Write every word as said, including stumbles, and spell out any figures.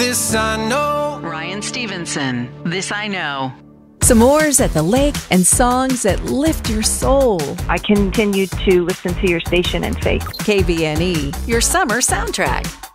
this I know. Ryan Stevenson, This I Know. S'mores at the lake and songs that lift your soul. I continue to listen to your station in faith. K B N E, your summer soundtrack.